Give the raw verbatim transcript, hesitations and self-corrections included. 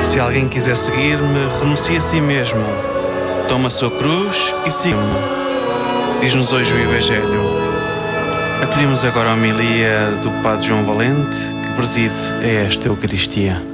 Se alguém quiser seguir-me, renuncie a si mesmo. Toma a sua cruz e siga-me. Diz-nos hoje o Evangelho. Acolhemos agora a homilia do Padre João Valente, que preside a esta Eucaristia.